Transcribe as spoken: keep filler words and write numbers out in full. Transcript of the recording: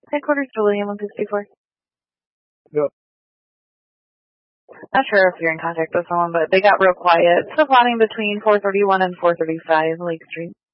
Headquarters to William one sixty-four. Yep. Not sure if you're in contact with someone, but they got real quiet. Still plotting between four thirty-one and four thirty-five Lake Street.